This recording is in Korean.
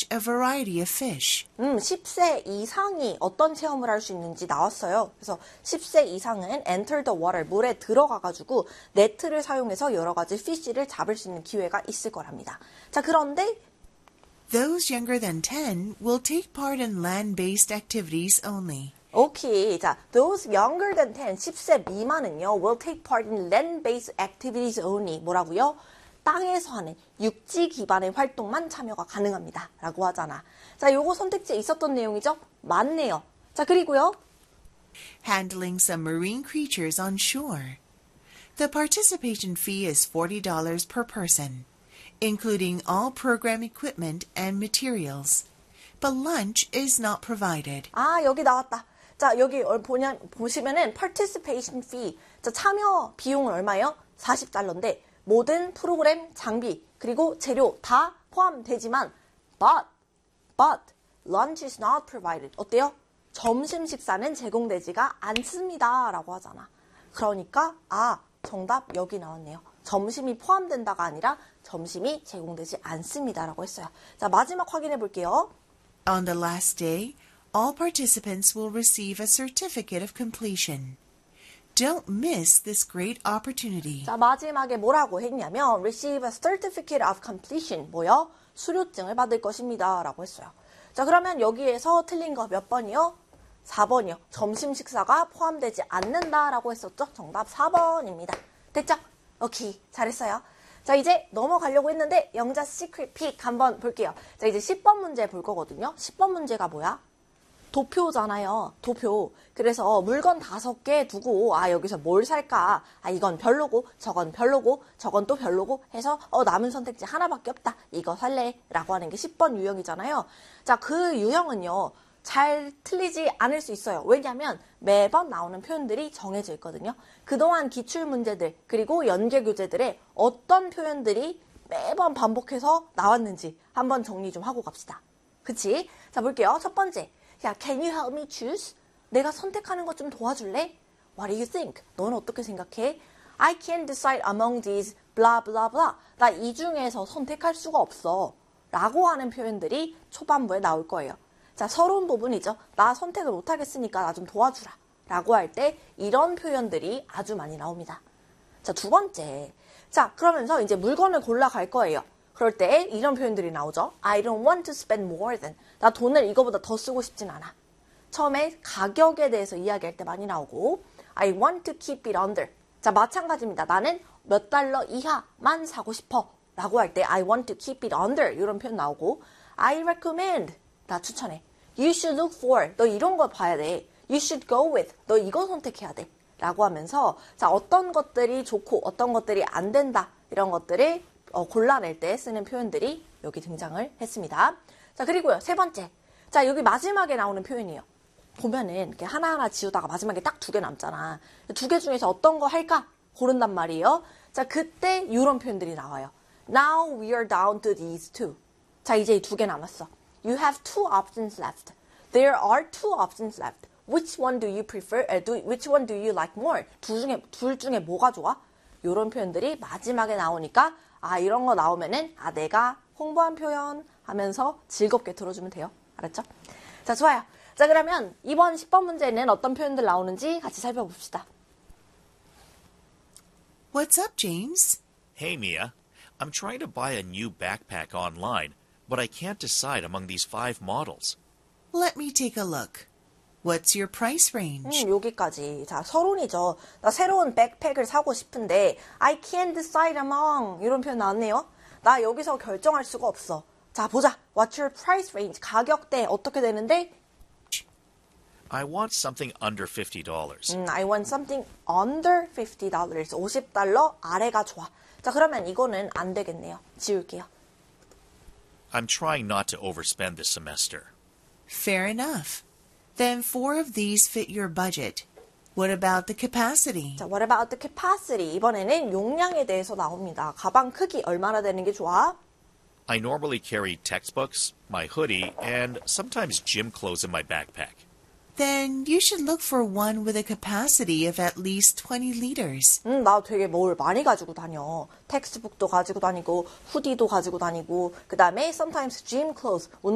a variety of fish. 10세 이상이 어떤 체험을 할 수 있는지 나왔어요. 그래서 10세 이상은 enter the water, 물에 들어가가지고 네트를 사용해서 여러 가지 fish를 잡을 수 있는 기회가 있을 거랍니다. 자, 그런데 Those younger than 10 will take part in land-based activities only. 오케이. 자, those younger than 10, 10세 미만은요, will take part in land-based activities only. 뭐라고요? 땅에서 하는 육지 기반의 활동만 참여가 가능합니다. 라고 하잖아. 자, 요거 선택지에 있었던 내용이죠? 맞네요. 자, 그리고요. Handling some marine creatures on shore. The participation fee is $40 per person, including all program equipment and materials. But lunch is not provided. 아, 여기 나왔다. 자, 여기 보시면은 participation fee. 자, 참여 비용은 얼마예요? $40인데 모든 프로그램, 장비, 그리고 재료 다 포함되지만 but lunch is not provided. 어때요? 점심 식사는 제공되지가 않습니다. 라고 하잖아. 그러니까 정답 여기 나왔네요. 점심이 포함된다가 아니라 점심이 제공되지 않습니다. 라고 했어요. 자, 마지막 확인해 볼게요. On the last day, all participants will receive a certificate of completion. Don't miss this great opportunity. 자, 마지막에 뭐라고 했냐면 receive a certificate of completion. 뭐요? 수료증을 받을 것입니다. 라고 했어요. 자, 그러면 여기에서 틀린 거 몇 번이요? 4번이요. 점심 식사가 포함되지 않는다 라고 했었죠? 정답 4번입니다. 됐죠? 오케이. 잘했어요. 자, 이제 넘어가려고 했는데 영자 시크릿 픽 한번 볼게요. 자, 이제 10번 문제 볼 거거든요. 10번 문제가 뭐야? 도표잖아요. 도표. 그래서 물건 5개 두고 여기서 뭘 살까? 이건 별로고 저건 별로고 저건 또 별로고 해서 남은 선택지 하나밖에 없다. 이거 살래? 라고 하는 게 10번 유형이잖아요. 자, 그 유형은요. 잘 틀리지 않을 수 있어요. 왜냐하면 매번 나오는 표현들이 정해져 있거든요. 그동안 기출문제들 그리고 연계교재들의 어떤 표현들이 매번 반복해서 나왔는지 한번 정리 좀 하고 갑시다. 그치? 자, 볼게요. 첫 번째. 야, can you help me choose? 내가 선택하는 것 좀 도와줄래? What do you think? 너는 어떻게 생각해? I can't decide among these blah blah blah. 나 이 중에서 선택할 수가 없어. 라고 하는 표현들이 초반부에 나올 거예요. 자, 서러운 부분이죠. 나 선택을 못하겠으니까 나 좀 도와주라. 라고 할 때 이런 표현들이 아주 많이 나옵니다. 자, 두 번째. 자, 그러면서 이제 물건을 골라갈 거예요. 그럴 때 이런 표현들이 나오죠. I don't want to spend more than. 나 돈을 이거보다 더 쓰고 싶진 않아. 처음에 가격에 대해서 이야기할 때 많이 나오고 I want to keep it under. 자, 마찬가지입니다. 나는 몇 달러 이하만 사고 싶어. 라고 할 때 I want to keep it under. 이런 표현 나오고 I recommend. 나 추천해. You should look for. 너 이런 거 봐야 돼. You should go with. 너 이거 선택해야 돼. 라고 하면서 자, 어떤 것들이 좋고 어떤 것들이 안 된다. 이런 것들을 골라낼 때 쓰는 표현들이 여기 등장을 했습니다. 자, 그리고요. 세 번째. 자, 여기 마지막에 나오는 표현이에요. 보면은 이렇게 하나하나 지우다가 마지막에 딱 2개 남잖아. 2개 중에서 어떤 거 할까? 고른단 말이에요. 자, 그때 이런 표현들이 나와요. Now we are down to these two. 자, 이제 2개 남았어. You have 2 options left. There are 2 options left. Which one do you prefer? Which one do you like more? 둘 중에 뭐가 좋아? 이런 표현들이 마지막에 나오니까 이런 거 나오면은 내가 홍보한 표현 하면서 즐겁게 들어주면 돼요. 알았죠? 자, 좋아요. 자, 그러면 이번 10번 문제는 어떤 표현들 나오는지 같이 살펴봅시다. What's up, James? Hey, Mia. I'm trying to buy a new backpack online, but I can't decide among these 5 models. Let me take a look. What's your price range? 여기까지. 자, 서론이죠. 나 새로운 백팩을 사고 싶은데 I can't decide among 이런 표현 나왔네요. 나 여기서 결정할 수가 없어. 자, 보자. What's your price range? 가격대 어떻게 되는데? I want something under $50. I want something under $50. $50 아래가 좋아. 자, 그러면 이거는 안 되겠네요. 지울게요. I'm trying not to overspend this semester. Fair enough. Then 4 of these fit your budget. What about the capacity? 자, what about the capacity? 이번에는 용량에 대해서 나옵니다. 가방 크기 얼마나 되는 게 좋아? I normally carry textbooks, my hoodie, and sometimes gym clothes in my backpack. Then you should look for one with a capacity of at least 20 liters. 나 되게 뭘 많이 가지고 다녀. 텍스트북도 가지고 다니고, 후디도 가지고 다니고, 그 다음에 sometimes gym clothes,